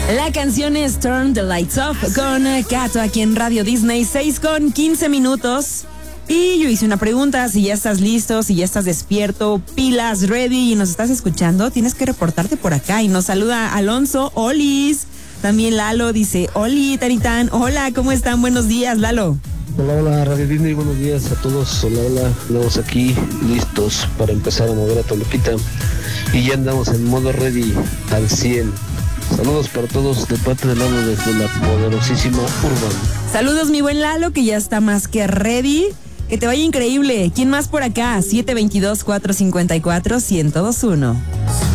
La canción es Turn the Lights Off con Kato aquí en Radio Disney, 6:15. Y yo hice una pregunta, si ya estás listo, si ya estás despierto, pilas, ready y nos estás escuchando, tienes que reportarte por acá. Y nos saluda Alonso, Olis. También Lalo dice, Oli, Taritán, hola, ¿cómo están? Buenos días, Lalo. Hola, Radio Disney, buenos días a todos. Hola, estamos aquí listos para empezar a mover a Toluquita. Y ya andamos en modo ready al 100. Saludos para todos de parte de Lalo desde la poderosísima Urban. Saludos, mi buen Lalo, que ya está más que ready. Que te vaya increíble. ¿Quién más por acá? 722-454-1021.